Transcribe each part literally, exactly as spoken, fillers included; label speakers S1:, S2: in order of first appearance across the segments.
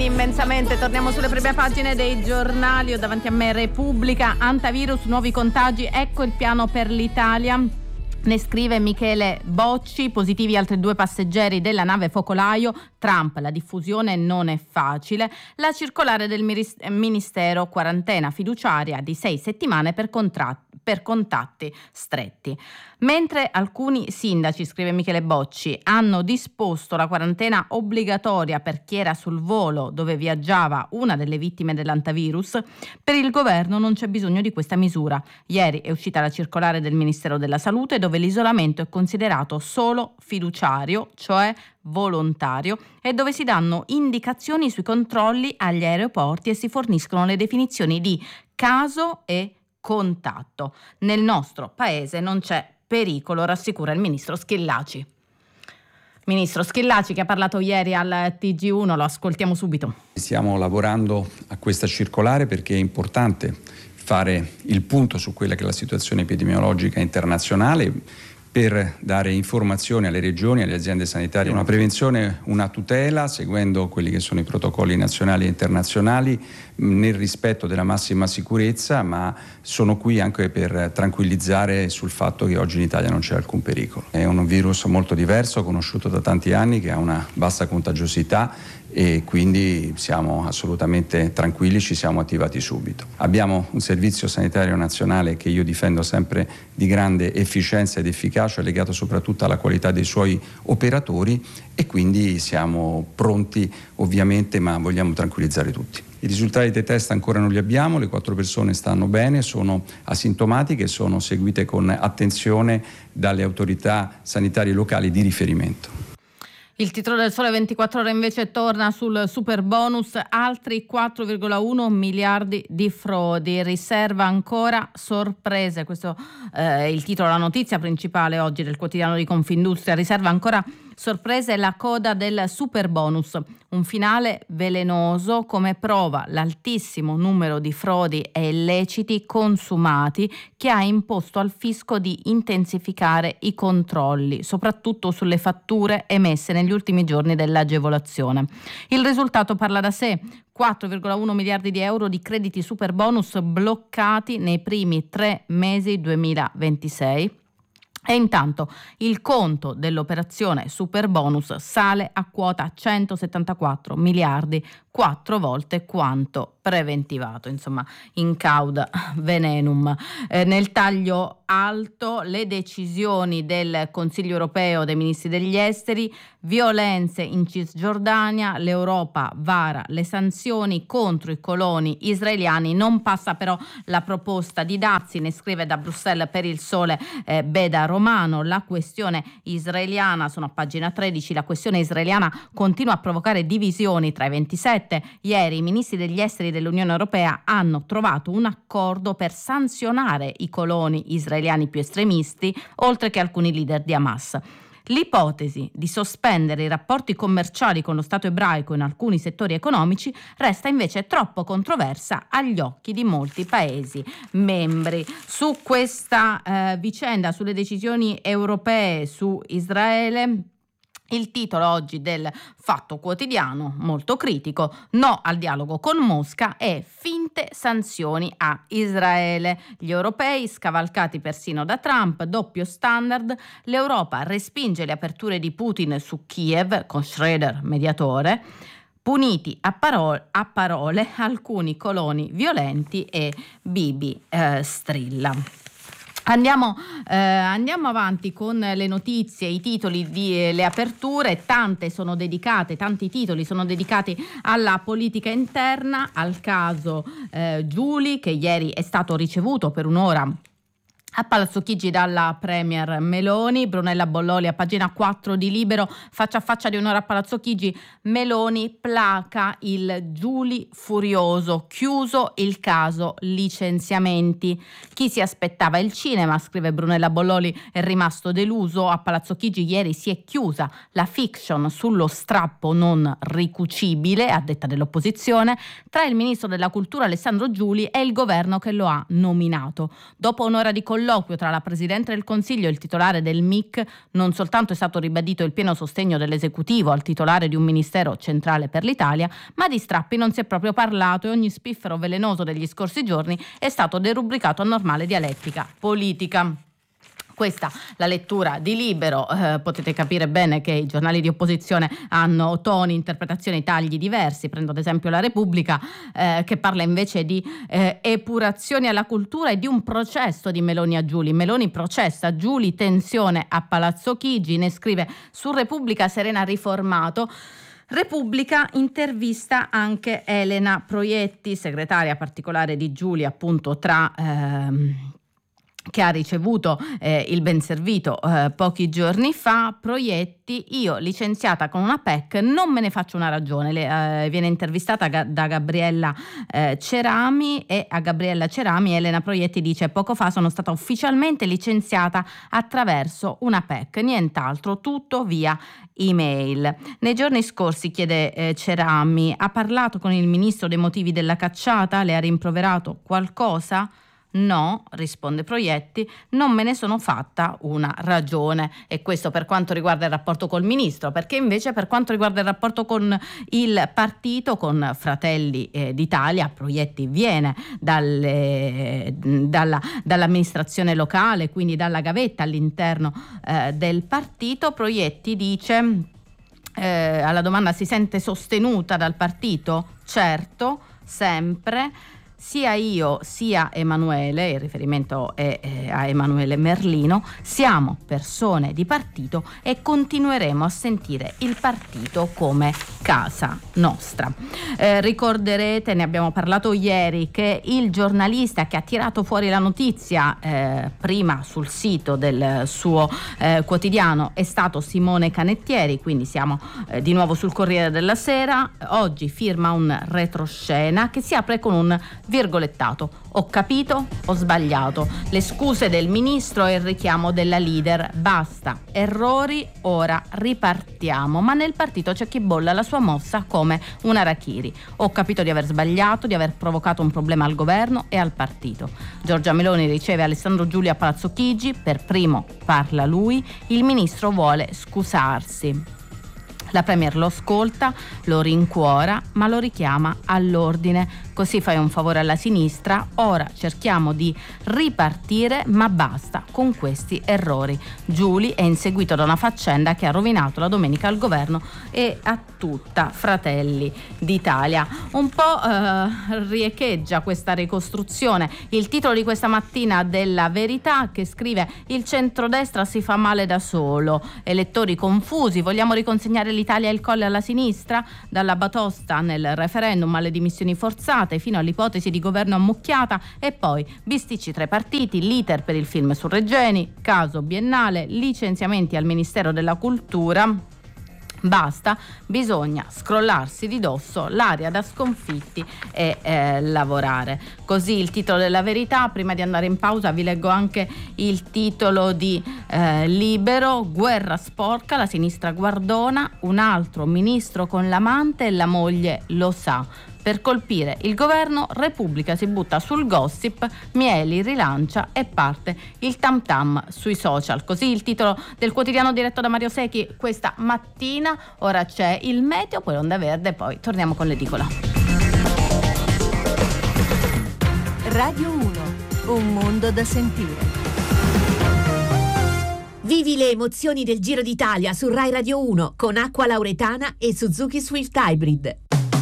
S1: immensamente. Torniamo sulle prime pagine dei giornali. Ho davanti a me Repubblica, antivirus, nuovi contagi, ecco il piano per l'Italia. Ne scrive Michele Bocci, positivi altri due passeggeri della nave focolaio, Trump, la diffusione non è facile, la circolare del Ministero, quarantena fiduciaria di sei settimane per, contra- per contatti stretti. Mentre alcuni sindaci, scrive Michele Bocci, hanno disposto la quarantena obbligatoria per chi era sul volo dove viaggiava una delle vittime dell'antivirus, per il governo non c'è bisogno di questa misura. Ieri è uscita la circolare del Ministero della Salute dove l'isolamento è considerato solo fiduciario, cioè volontario, e dove si danno indicazioni sui controlli agli aeroporti e si forniscono le definizioni di caso e contatto. Nel nostro paese non c'è pericolo, rassicura il ministro Schillaci. Ministro Schillaci che ha parlato ieri al T G uno, lo ascoltiamo subito.
S2: Stiamo lavorando a questa circolare perché è importante fare il punto su quella che è la situazione epidemiologica internazionale per dare informazioni alle regioni e alle aziende sanitarie, una prevenzione, una tutela, seguendo quelli che sono i protocolli nazionali e internazionali nel rispetto della massima sicurezza, ma sono qui anche per tranquillizzare sul fatto che oggi in Italia non c'è alcun pericolo. È un virus molto diverso, conosciuto da tanti anni, che ha una bassa contagiosità e quindi siamo assolutamente tranquilli, ci siamo attivati subito. Abbiamo un servizio sanitario nazionale che io difendo sempre di grande efficienza ed efficacia, legato soprattutto alla qualità dei suoi operatori, e quindi siamo pronti ovviamente, ma vogliamo tranquillizzare tutti. I risultati dei test ancora non li abbiamo, le quattro persone stanno bene, sono asintomatiche, sono seguite con attenzione dalle autorità sanitarie locali di riferimento.
S1: Il titolo del Sole ventiquattro Ore invece torna sul super bonus, altri quattro virgola uno miliardi di frodi, riserva ancora sorprese. Questo è eh, il titolo, la notizia principale oggi del quotidiano di Confindustria. Riserva ancora sorprese la coda del super bonus, un finale velenoso come prova l'altissimo numero di frodi e illeciti consumati che ha imposto al fisco di intensificare i controlli, soprattutto sulle fatture emesse negli ultimi giorni dell'agevolazione. Il risultato parla da sé: quattro virgola uno miliardi di euro di crediti super bonus bloccati nei primi tre mesi duemilaventisei. E intanto il conto dell'operazione super bonus sale a quota centosettantaquattro miliardi, quattro volte quanto preventivato, insomma in cauda venenum. Eh, nel taglio alto le decisioni del Consiglio europeo dei ministri degli esteri, violenze in Cisgiordania, l'Europa vara le sanzioni contro i coloni israeliani, non passa però la proposta di dazi, ne scrive da Bruxelles per il Sole eh, Beda Romano. La questione israeliana, sono a pagina tredici, la questione israeliana continua a provocare divisioni tra i ventisette. Ieri i ministri degli esteri dell'Unione Europea hanno trovato un accordo per sanzionare i coloni israeliani più estremisti, oltre che alcuni leader di Hamas. L'ipotesi di sospendere i rapporti commerciali con lo Stato ebraico in alcuni settori economici resta invece troppo controversa agli occhi di molti Paesi membri. Su questa eh, vicenda, sulle decisioni europee su Israele, il titolo oggi del Fatto Quotidiano, molto critico: no al dialogo con Mosca e finte sanzioni a Israele. Gli europei scavalcati persino da Trump, doppio standard, l'Europa respinge le aperture di Putin su Kiev, con Schroeder mediatore, puniti a parole, a parole alcuni coloni violenti e Bibi eh, strilla. Andiamo, eh, andiamo avanti con le notizie, i titoli di eh, le aperture. Tante sono dedicate, tanti titoli sono dedicati alla politica interna, al caso eh, Giuli, che ieri è stato ricevuto per un'ora a Palazzo Chigi dalla Premier Meloni. Brunella Bolloli a pagina quattro di Libero, faccia a faccia di un'ora a Palazzo Chigi, Meloni placa il Giuli furioso, chiuso il caso licenziamenti. Chi si aspettava il cinema, scrive Brunella Bolloli, è rimasto deluso. A Palazzo Chigi ieri si è chiusa la fiction sullo strappo non ricucibile, a detta dell'opposizione, tra il ministro della Cultura Alessandro Giuli e il governo che lo ha nominato. Dopo un'ora di colloquio colloquio tra la Presidente del Consiglio e il titolare del M I C non soltanto è stato ribadito il pieno sostegno dell'esecutivo al titolare di un ministero centrale per l'Italia, ma di strappi non si è proprio parlato e ogni spiffero velenoso degli scorsi giorni è stato derubricato a normale dialettica politica. Questa la lettura di Libero, eh, potete capire bene che i giornali di opposizione hanno toni, interpretazioni, tagli diversi. Prendo ad esempio La Repubblica, eh, che parla invece di eh, epurazioni alla cultura e di un processo di Meloni a Giuli. Meloni processa Giuli, tensione a Palazzo Chigi, ne scrive su Repubblica Serena Riformato. Repubblica intervista anche Elena Proietti, segretaria particolare di Giuli, appunto tra... Ehm, che ha ricevuto eh, il ben servito eh, pochi giorni fa. Proietti: io licenziata con una P E C non me ne faccio una ragione. Le, eh, viene intervistata ga- da Gabriella eh, Cerami e a Gabriella Cerami Elena Proietti dice: poco fa sono stata ufficialmente licenziata attraverso una P E C, nient'altro, tutto via email. Nei giorni scorsi, chiede eh, Cerami, ha parlato con il ministro dei motivi della cacciata? Le ha rimproverato qualcosa? No, risponde Proietti, non me ne sono fatta una ragione. E questo per quanto riguarda il rapporto col ministro, perché invece per quanto riguarda il rapporto con il partito, con Fratelli eh, d'Italia, Proietti viene dalle, dalla, dall'amministrazione locale, quindi dalla gavetta all'interno eh, del partito. Proietti dice, eh, alla domanda: si sente sostenuta dal partito? Certo, sempre. Sia io sia Emanuele, il riferimento è eh, a Emanuele Merlino, siamo persone di partito e continueremo a sentire il partito come casa nostra. Eh, ricorderete, ne abbiamo parlato ieri, che il giornalista che ha tirato fuori la notizia eh, prima sul sito del suo eh, quotidiano è stato Simone Canettieri, quindi siamo eh, di nuovo sul Corriere della Sera. Oggi firma un retroscena che si apre con un virgolettato: ho capito, ho sbagliato, le scuse del ministro e il richiamo della leader, basta, errori, ora ripartiamo. Ma nel partito c'è chi bolla la sua mossa come un arachiri. Ho capito di aver sbagliato, di aver provocato un problema al governo e al partito. Giorgia Meloni riceve Alessandro Giuli a Palazzo Chigi, per primo parla lui, il ministro vuole scusarsi. La Premier lo ascolta, lo rincuora, ma lo richiama all'ordine. Così fai un favore alla sinistra, ora cerchiamo di ripartire, ma basta con questi errori. Giuli è inseguito da una faccenda che ha rovinato la domenica al governo e a tutta Fratelli d'Italia. Un po' eh, riecheggia questa ricostruzione il titolo di questa mattina della Verità, che scrive: il centrodestra si fa male da solo, elettori confusi, vogliamo riconsegnare l'Italia e il colle alla sinistra? Dalla batosta nel referendum alle dimissioni forzate fino all'ipotesi di governo ammucchiata, e poi bisticci tra i partiti, l'iter per il film su Regeni, caso biennale, licenziamenti al Ministero della Cultura. Basta, bisogna scrollarsi di dosso l'aria da sconfitti e eh, lavorare. Così il titolo della Verità. Prima di andare in pausa vi leggo anche il titolo di eh, Libero: guerra sporca, la sinistra guardona, un altro ministro con l'amante e la moglie lo sa. Per colpire il governo, Repubblica si butta sul gossip, Mieli rilancia e parte il tam tam sui social. Così il titolo del quotidiano diretto da Mario Secchi questa mattina. Ora c'è il meteo, poi l'onda verde, poi torniamo con l'edicola.
S3: Radio uno, un mondo da sentire. Vivi le emozioni del Giro d'Italia su Rai Radio uno con Acqua Lauretana e Suzuki Swift Hybrid.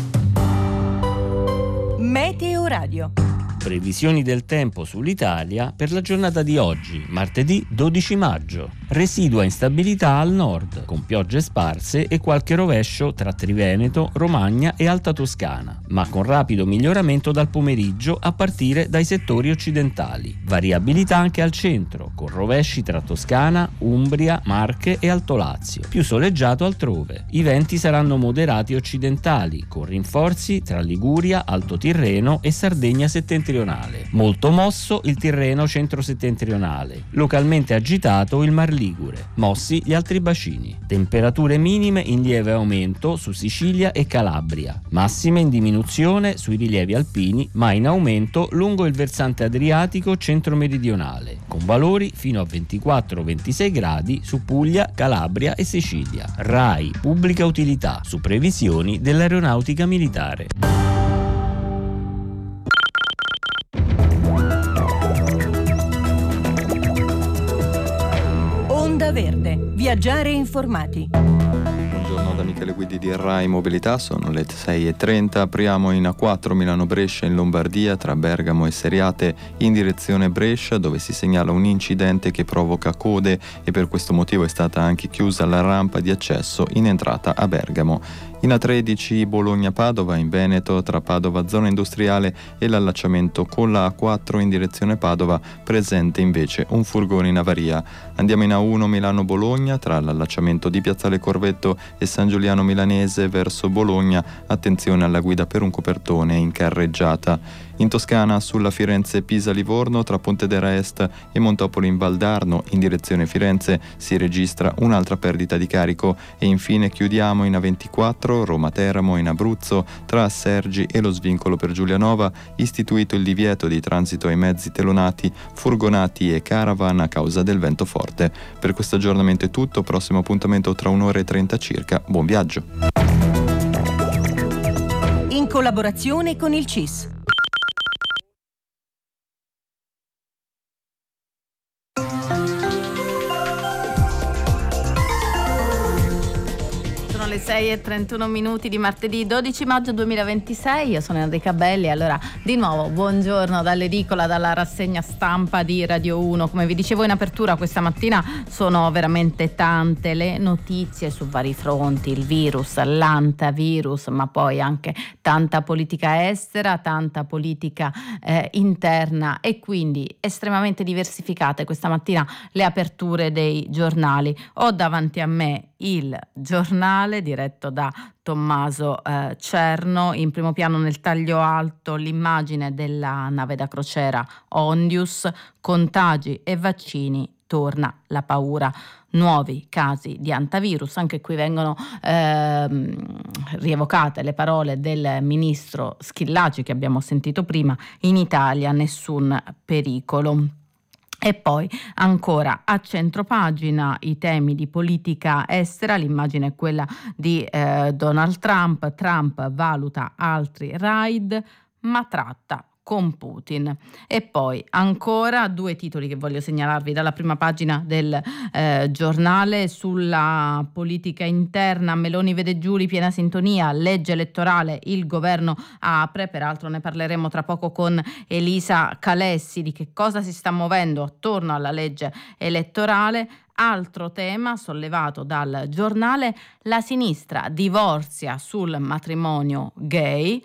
S3: Meteo Radio.
S4: Previsioni del tempo sull'Italia per la giornata di oggi, martedì dodici maggio. Residua instabilità al nord, con piogge sparse e qualche rovescio tra Triveneto, Romagna e Alta Toscana, ma con rapido miglioramento dal pomeriggio a partire dai settori occidentali. Variabilità anche al centro, con rovesci tra Toscana, Umbria, Marche e Alto Lazio. Più soleggiato altrove. I venti saranno moderati occidentali, con rinforzi tra Liguria, Alto Tirreno e Sardegna settentrionale. Molto mosso il Tirreno centro-settentrionale, localmente agitato il Mar ligure, mossi gli altri bacini. Temperature minime in lieve aumento su Sicilia e Calabria, massime in diminuzione sui rilievi alpini, ma in aumento lungo il versante adriatico centro-meridionale, con valori fino a ventiquattro ventisei gradi su Puglia, Calabria e Sicilia. RAI Pubblica Utilità, su previsioni dell'Aeronautica Militare.
S5: Onda Verde, viaggiare informati.
S6: Buongiorno da Michele Guidi di RAI Mobilità, sono le sei e trenta, apriamo in A quattro Milano-Brescia in Lombardia tra Bergamo e Seriate in direzione Brescia, dove si segnala un incidente che provoca code e per questo motivo è stata anche chiusa la rampa di accesso in entrata a Bergamo. In A tredici Bologna-Padova in Veneto tra Padova zona industriale e l'allacciamento con la A quattro in direzione Padova, presente invece un furgone in avaria. Andiamo in A uno Milano-Bologna tra l'allacciamento di Piazzale Corvetto e San Giuliano Milanese verso Bologna, attenzione alla guida per un copertone in carreggiata. In Toscana sulla Firenze-Pisa-Livorno tra Pontedera Est e Montopoli in Valdarno in direzione Firenze si registra un'altra perdita di carico. E infine chiudiamo in A ventiquattro Roma-Teramo in Abruzzo tra Assergi e lo svincolo per Giulianova, istituito il divieto di transito ai mezzi telonati, furgonati e caravan a causa del vento forte. Per questo aggiornamento è tutto, prossimo appuntamento tra un'ora e trenta circa. Buon viaggio!
S5: In collaborazione con il C I S.
S1: Le sei e trentuno minuti di martedì dodici maggio duemilaventisei. Io sono Enrica Belli. Allora, di nuovo buongiorno dall'edicola, dalla rassegna stampa di Radio uno. Come vi dicevo in apertura, questa mattina sono veramente tante le notizie su vari fronti: il virus, l'antavirus, ma poi anche tanta politica estera, tanta politica eh, interna, e quindi estremamente diversificate questa mattina le aperture dei giornali. Ho davanti a me il Giornale diretto da Tommaso eh, Cerno. In primo piano, nel taglio alto, l'immagine della nave da crociera Ondius. Contagi e vaccini, torna la paura. Nuovi casi di antavirus. Anche qui vengono ehm, rievocate le parole del ministro Schillaci che abbiamo sentito prima: in Italia nessun pericolo. E poi ancora a centropagina i temi di politica estera. L'immagine è quella di eh, Donald Trump. Trump valuta altri raid, ma tratta con Putin. E poi ancora due titoli che voglio segnalarvi dalla prima pagina del eh, giornale sulla politica interna. Meloni vede Giuli, piena sintonia, legge elettorale, il governo apre. Peraltro ne parleremo tra poco con Elisa Calessi di che cosa si sta muovendo attorno alla legge elettorale. Altro tema sollevato dal giornale: la sinistra divorzia sul matrimonio gay.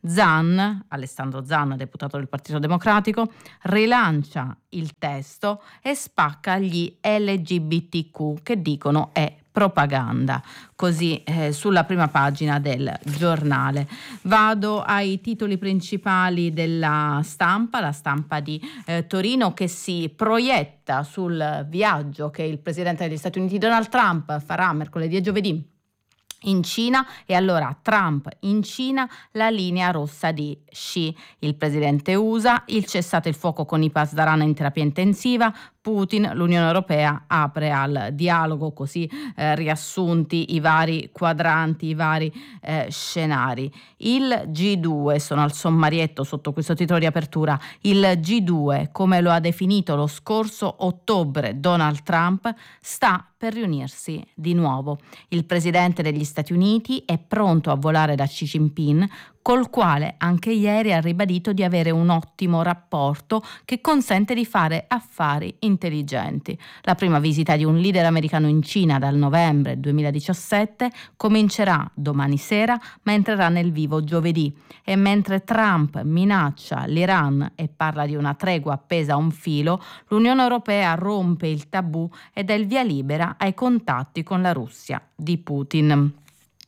S1: Zan, Alessandro Zan, deputato del Partito Democratico, rilancia il testo e spacca gli L G B T Q, che dicono è propaganda. Così eh, sulla prima pagina del giornale. Vado ai titoli principali della stampa. La stampa di eh, Torino, che si proietta sul viaggio che il presidente degli Stati Uniti Donald Trump farà mercoledì e giovedì in Cina. E allora Trump in Cina, la linea rossa di Xi. Il presidente U S A, il cessate il fuoco con i Pasdaran in terapia intensiva. Putin, l'Unione Europea apre al dialogo. Così eh, riassunti i vari quadranti, i vari eh, scenari. Il G due, sono al sommarietto sotto questo titolo di apertura, il G due, come lo ha definito lo scorso ottobre Donald Trump, sta per riunirsi di nuovo. Il presidente degli Stati Uniti è pronto a volare da Xi Jinping, col quale anche ieri ha ribadito di avere un ottimo rapporto che consente di fare affari intelligenti. La prima visita di un leader americano in Cina dal novembre duemiladiciassette comincerà domani sera, ma entrerà nel vivo giovedì. E mentre Trump minaccia l'Iran e parla di una tregua appesa a un filo, l'Unione Europea rompe il tabù e dà il via libera ai contatti con la Russia di Putin.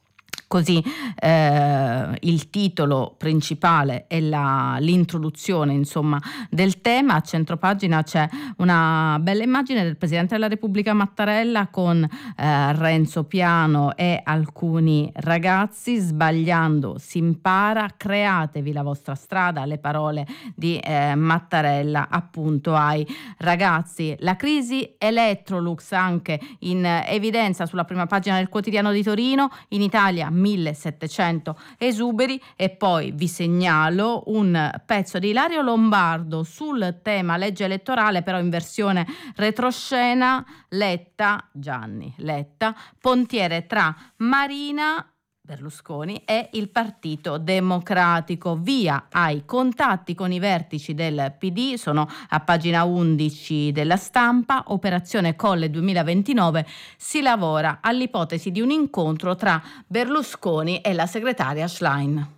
S1: Così eh, il titolo principale e la, l'introduzione insomma del tema. A centropagina c'è una bella immagine del Presidente della Repubblica Mattarella con eh, Renzo Piano e alcuni ragazzi. Sbagliando si impara, createvi la vostra strada, le parole di eh, Mattarella appunto ai ragazzi. La crisi Electrolux anche in evidenza sulla prima pagina del Quotidiano di Torino. In Italia millesettecento esuberi. E poi vi segnalo un pezzo di Ilario Lombardo sul tema legge elettorale, però in versione retroscena. Letta, Gianni Letta, pontiere tra Marina, Berlusconi e il Partito Democratico. Via ai contatti con i vertici del P D, sono a pagina undici della Stampa. Operazione Colle duemilaventinove, si lavora all'ipotesi di un incontro tra Berlusconi e la segretaria Schlein.